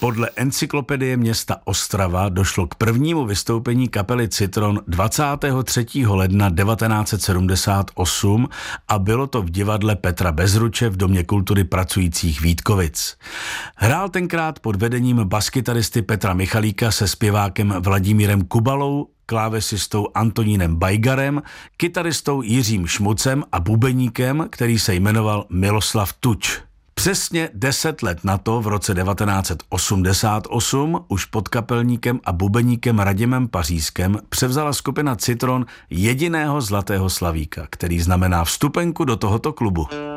Podle encyklopedie města Ostrava došlo k prvnímu vystoupení kapely Citron 23. ledna 1978 a bylo to v divadle Petra Bezruče v Domě kultury pracujících Vítkovic. Hrál tenkrát pod vedením baskytaristy Petra Michalíka se zpěvákem Vladimírem Kubalou, klávesistou Antonínem Bajgarem, kytaristou Jiřím Šmucem a bubeníkem, který se jmenoval Miloslav Tuč. Přesně 10 let na to, v roce 1988, už pod kapelníkem a bubeníkem Radimem Pařízkem převzala skupina Citron jediného zlatého slavíka, který znamená vstupenku do tohoto klubu.